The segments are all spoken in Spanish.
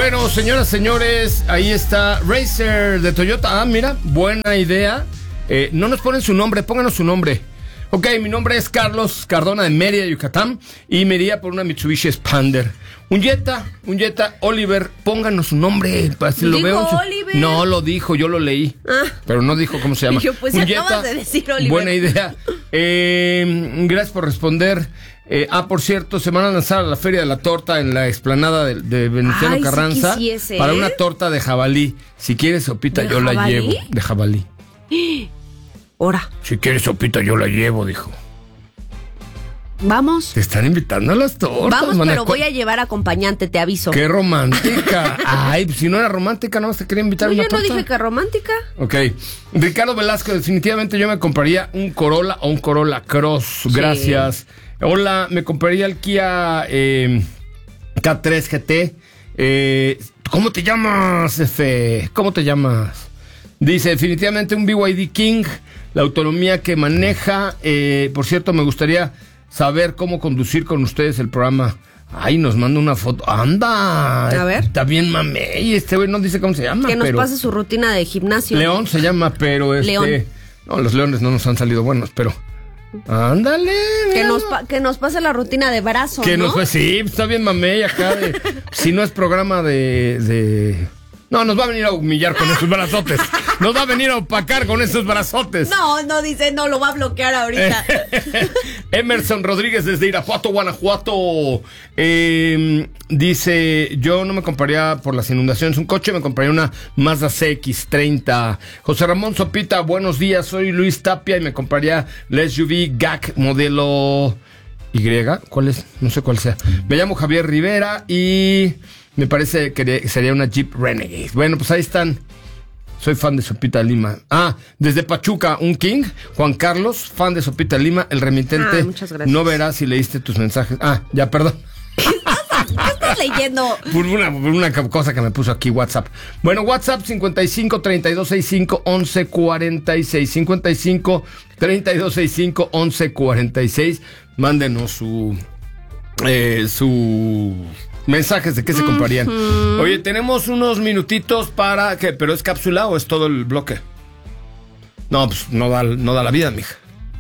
Bueno, señoras, señores, ahí está Racer de Toyota. Ah, mira, buena idea. No nos ponen su nombre, pónganos su nombre. Ok, mi nombre es Carlos Cardona de Mérida, Yucatán, y me iría por una Mitsubishi Expander. Un Jetta, Oliver, pónganos su nombre. Si lo veo. Oliver? No lo dijo, yo lo leí. Pero no dijo cómo se llama. Yo, pues, un acabas de decir Oliver. Buena idea. Gracias por responder. Por cierto, se van a lanzar a la Feria de la Torta en la explanada de Venustiano Carranza. Sí quisiese, para una torta de jabalí. Si quieres sopita, yo la llevo. De jabalí. Ahora. Si quieres sopita, yo la llevo, dijo. Vamos. Te están invitando a las tortas. Vamos, pero voy a llevar acompañante, te aviso. ¡Qué romántica! Ay, si no era romántica, no te quería invitar a una torta. Yo no dije que romántica. Ok. Ricardo Velasco, definitivamente yo me compraría un Corolla o un Corolla Cross. Gracias. Sí. Hola, me compraría el Kia K3 GT. ¿Cómo te llamas, Efe? ¿Cómo te llamas? Dice, definitivamente un BYD King. La autonomía que maneja. Por cierto, me gustaría saber cómo conducir con ustedes el programa. Ay, nos manda una foto. ¡Anda! A ver. Está bien mamey. Este güey no dice cómo se llama. Que nos pase su rutina de gimnasio. León se llama, pero León. No, los leones no nos han salido buenos, pero... Ándale. Que nos pase la rutina de brazo, ¿no? Sí, está bien mamey acá. Si no es programa de... No, nos va a venir a humillar con esos brazotes. Nos va a venir a opacar con esos brazotes. No dice, no, lo va a bloquear ahorita. Emerson Rodríguez desde Irapuato, Guanajuato. Dice, yo no me compraría por las inundaciones un coche, me compraría una Mazda CX-30. José Ramón Sopita, buenos días, soy Luis Tapia y me compraría la SUV GAC modelo Y. ¿Cuál es? No sé cuál sea. Me llamo Javier Rivera y... me parece que sería una Jeep Renegade. Bueno, pues ahí están. Soy fan de Sopita Lima. Desde Pachuca, un King. Juan Carlos, fan de Sopita Lima. El remitente muchas gracias. No verá si leíste tus mensajes. Ya, perdón. ¿Qué estás leyendo? Por una cosa que me puso aquí WhatsApp. Bueno, WhatsApp 55 32 65 11 46. 55 32 65 11 46. Mándenos su mensajes de qué se comprarían. Oye, tenemos unos minutitos para... ¿Qué? ¿Pero es cápsula o es todo el bloque? No, pues no da la vida, mija.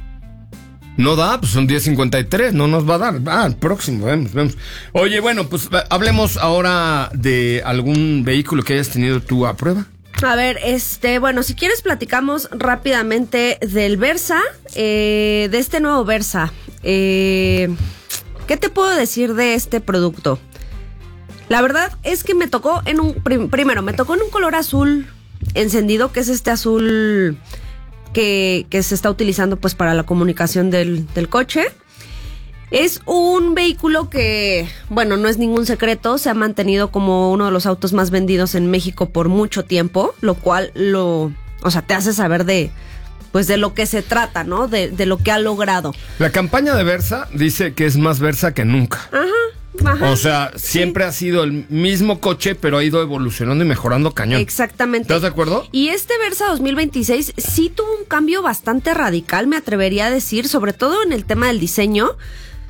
No da, pues son 10:53, no nos va a dar. Próximo, vemos. Oye, bueno, pues hablemos ahora de algún vehículo que hayas tenido tú a prueba. A ver, bueno, si quieres platicamos rápidamente del Versa, de este nuevo Versa. ¿Qué te puedo decir de este producto? La verdad es que me tocó primero me tocó en un color azul encendido, que es este azul que se está utilizando pues para la comunicación del coche. Es un vehículo que, bueno, no es ningún secreto, se ha mantenido como uno de los autos más vendidos en México por mucho tiempo, lo cual te hace saber de lo que se trata, ¿no? De lo que ha logrado. La campaña de Versa dice que es más Versa que nunca. Ajá. O sea, siempre ha sido el mismo coche, pero ha ido evolucionando y mejorando cañón. Exactamente. ¿Estás de acuerdo? Y este Versa 2026 sí tuvo un cambio bastante radical, me atrevería a decir, sobre todo en el tema del diseño.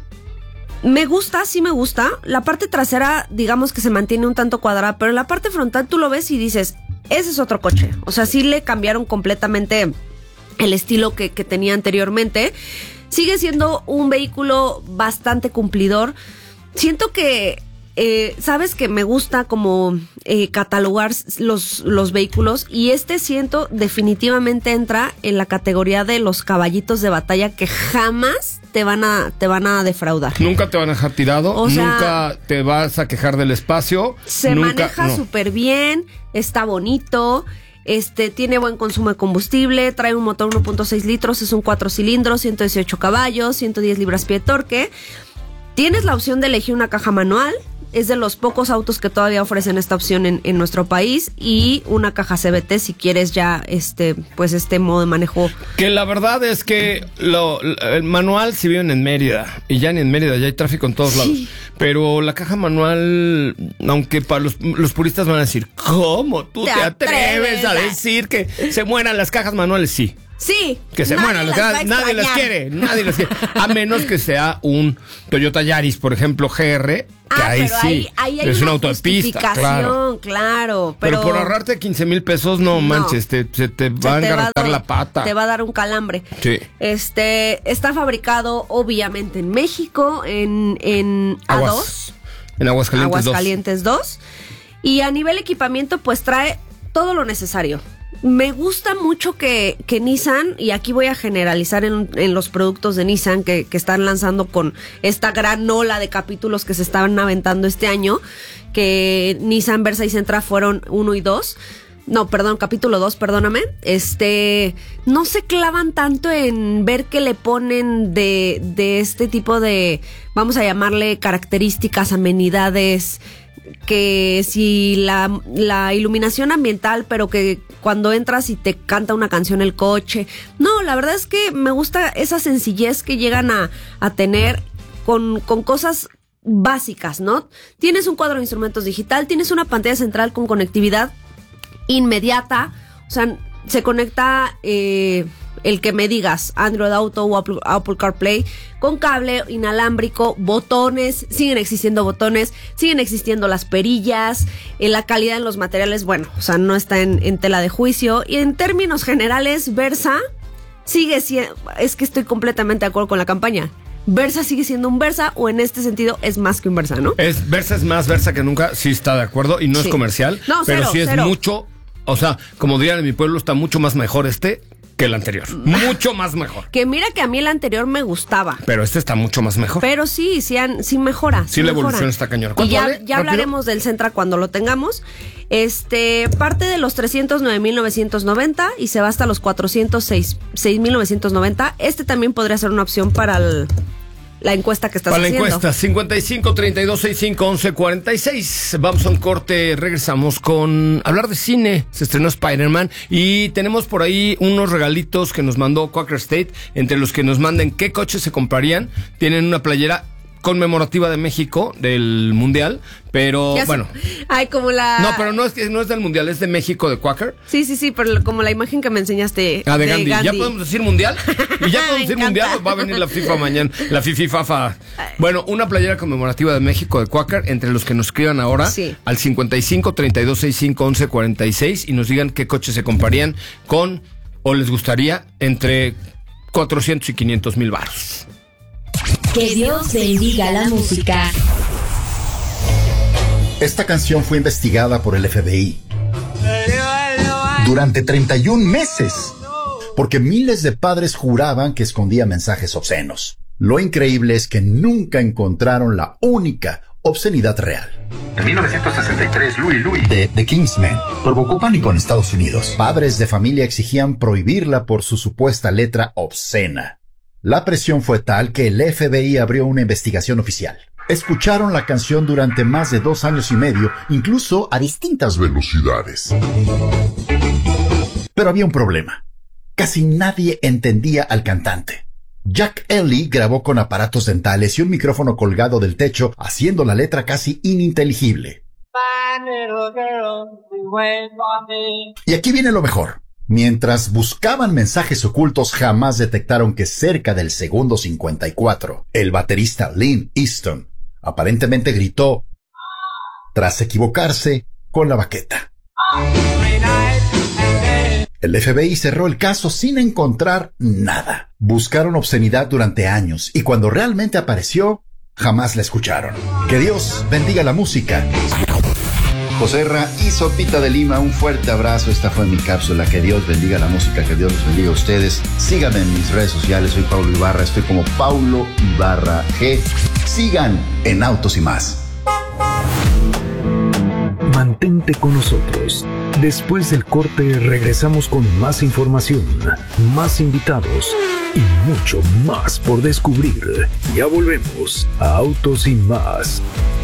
Sí me gusta. La parte trasera, digamos que se mantiene un tanto cuadrada, pero en la parte frontal tú lo ves y dices, ese es otro coche. O sea, sí le cambiaron completamente el estilo que tenía anteriormente. Sigue siendo un vehículo bastante cumplidor. Siento que, sabes que me gusta como catalogar los vehículos, y siento definitivamente entra en la categoría de los caballitos de batalla que jamás te van a defraudar. Nunca te van a dejar tirado, nunca te vas a quejar del espacio. Maneja súper bien, está bonito. Tiene buen consumo de combustible, trae un motor 1.6 litros, es un 4 cilindros, 118 caballos, 110 libras-pie de torque. Tienes la opción de elegir una caja manual, es de los pocos autos que todavía ofrecen esta opción en nuestro país, y una caja CVT si quieres ya este modo de manejo. Que la verdad es que el manual, si viven en Mérida, y ya en Mérida ya hay tráfico en todos lados, pero la caja manual, aunque para los puristas van a decir, ¿cómo tú te atreves a decir que se mueran las cajas manuales? Sí. Sí. Que se mueran, nadie les quiere. A menos que sea un Toyota Yaris, por ejemplo, GR, que ahí sí, ahí hay es una autopista, claro. Pero por ahorrarte 15,000 pesos, no manches, te va a engarrotar la pata. Te va a dar un calambre. Sí. Está fabricado, obviamente, en México, en A2. En Aguascalientes 2. Y a nivel equipamiento, pues trae todo lo necesario. Me gusta mucho que Nissan, y aquí voy a generalizar en los productos de Nissan que están lanzando con esta gran ola de capítulos que se estaban aventando este año, que Nissan Versa y Sentra fueron 1 y 2. No, perdón, capítulo 2, perdóname. No se clavan tanto en ver qué le ponen de este tipo de, vamos a llamarle características, amenidades, que si la iluminación ambiental, pero que cuando entras y te canta una canción el coche. No, la verdad es que me gusta esa sencillez que llegan a tener con cosas básicas, ¿no? Tienes un cuadro de instrumentos digital, tienes una pantalla central con conectividad inmediata, o sea, se conecta el que me digas, Android Auto o Apple CarPlay, con cable inalámbrico, botones, siguen existiendo las perillas, la calidad en los materiales, bueno, o sea, no está en tela de juicio. Y en términos generales, Versa sigue siendo, es que estoy completamente de acuerdo con la campaña. Versa sigue siendo un Versa, o en este sentido es más que un Versa, ¿no? Versa es más Versa que nunca, sí está de acuerdo, y no es comercial, no, pero sí es mucho, o sea, como dirían en mi pueblo, está mucho más mejor que el anterior. Mucho más mejor. Que mira que a mí el anterior me gustaba. Pero está mucho más mejor. Pero sí mejora. Sí, la evolución está cañona. Y ya hablaremos del Sentra cuando lo tengamos. Parte de los 309,990 y se va hasta los 406,990. También podría ser una opción para la encuesta que estás haciendo. Para la encuesta, 55 32 65 11 46. Vamos a un corte, regresamos con hablar de cine. Se estrenó Spider-Man y tenemos por ahí unos regalitos que nos mandó Quaker State, entre los que nos manden qué coches se comprarían. Tienen una playera conmemorativa de México del Mundial, pero bueno. Ay, como la... No, pero no es del Mundial, es de México, de Quaker. Sí, pero como la imagen que me enseñaste de Gandhi. ¿Ya podemos decir Mundial? Y ya podemos decir Mundial, va a venir la FIFA mañana, la Fifa. Bueno, una playera conmemorativa de México, de Quaker, entre los que nos escriban ahora al 55 32 65 11 46 y nos digan qué coches se comprarían con, o les gustaría, entre 400 y 500,000 varos. Que Dios bendiga la música. Esta canción fue investigada por el FBI durante 31 meses, porque miles de padres juraban que escondía mensajes obscenos. Lo increíble es que nunca encontraron la única obscenidad real. En 1963, Louis de The Kingsmen provocó pánico en Estados Unidos. Padres de familia exigían prohibirla por su supuesta letra obscena. La presión fue tal que el FBI abrió una investigación oficial. Escucharon la canción durante más de 2 años y medio, incluso a distintas velocidades. Pero había un problema. Casi nadie entendía al cantante. Jack Ellie grabó con aparatos dentales y un micrófono colgado del techo, haciendo la letra casi ininteligible. Y aquí viene lo mejor. Mientras buscaban mensajes ocultos, jamás detectaron que cerca del segundo 54, el baterista Lynn Easton aparentemente gritó tras equivocarse con la baqueta. El FBI cerró el caso sin encontrar nada. Buscaron obscenidad durante años y cuando realmente apareció, jamás la escucharon. Que Dios bendiga la música. Joserra y Sopita de Lima, un fuerte abrazo. Esta fue mi cápsula. Que Dios bendiga la música, que Dios los bendiga a ustedes. Síganme en mis redes sociales, soy Paulo Ibarra, estoy como Paulo Ibarra G. Sigan en Autos y Más. Mantente con nosotros. Después del corte regresamos con más información, más invitados y mucho más por descubrir. Ya volvemos a Autos y Más.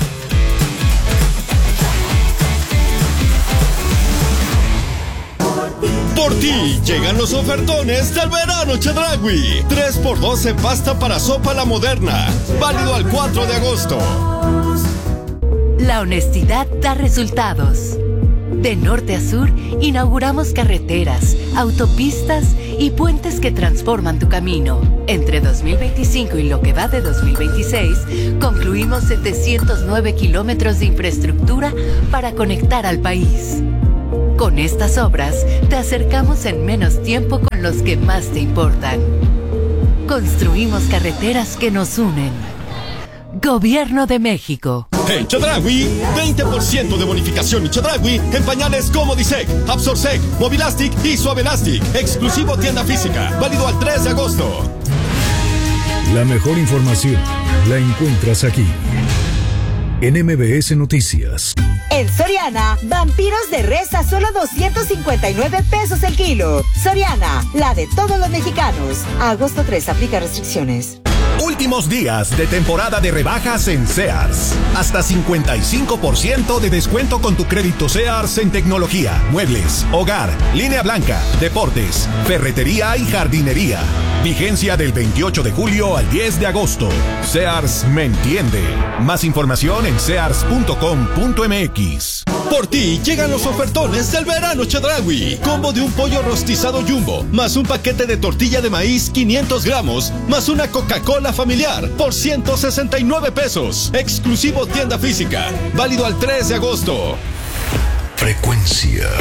Por ti llegan los ofertones del verano Chedraui. 3x2 en pasta para sopa La Moderna. Válido al 4 de agosto. La honestidad da resultados. De norte a sur, inauguramos carreteras, autopistas y puentes que transforman tu camino. Entre 2025 y lo que va de 2026, concluimos 709 kilómetros de infraestructura para conectar al país. Con estas obras, te acercamos en menos tiempo con los que más te importan. Construimos carreteras que nos unen. Gobierno de México. En Chedraui, 20% de bonificación en Chedraui en pañales Comodisec, Absorsec, Mobilastic y Suavelastic. Exclusivo tienda física. Válido al 3 de agosto. La mejor información la encuentras aquí. En MBS Noticias. En Soriana, vampiros de res a solo 259 pesos el kilo. Soriana, la de todos los mexicanos. A agosto 3, aplica restricciones. Últimos días de temporada de rebajas en Sears. Hasta 55% de descuento con tu crédito Sears en tecnología, muebles, hogar, línea blanca, deportes, ferretería y jardinería. Vigencia del 28 de julio al 10 de agosto. Sears me entiende. Más información en sears.com.mx. Por ti llegan los ofertones del verano Chedraui. Combo de un pollo rostizado Jumbo, más un paquete de tortilla de maíz 500 gramos, más una Coca-Cola familiar por 169 pesos. Exclusivo tienda física. Válido al 3 de agosto. Frecuencia